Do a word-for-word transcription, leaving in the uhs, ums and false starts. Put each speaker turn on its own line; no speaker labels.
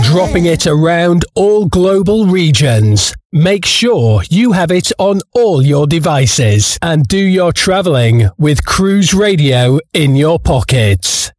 dropping it around all global regions. Make sure you have it on all your devices and do your traveling with Cruise Radio in your pockets.